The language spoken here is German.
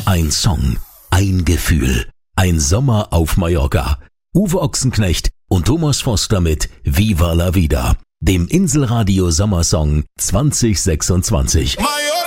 Ein Song, ein Gefühl, ein Sommer auf Mallorca. Uwe Ochsenknecht und Thomas Foster mit Viva la Vida, dem Inselradio Sommersong 2026. Mallorca.